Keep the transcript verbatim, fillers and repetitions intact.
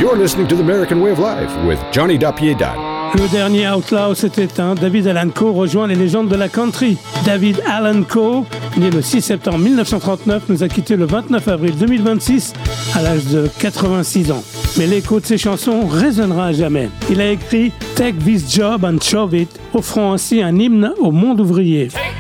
You're listening to the American Way of Life with Johnny Dapiedad. Le dernier Outlaw s'est éteint. David Allan Coe rejoint les légendes de la country. David Allan Coe, né le six septembre mille neuf cent trente-neuf, nous a quittés le vingt-neuf avril deux mille vingt-six à l'âge de quatre-vingt-six ans. Mais l'écho de ses chansons résonnera à jamais. Il a écrit « Take this job and shove it », offrant ainsi un hymne au monde ouvrier. Take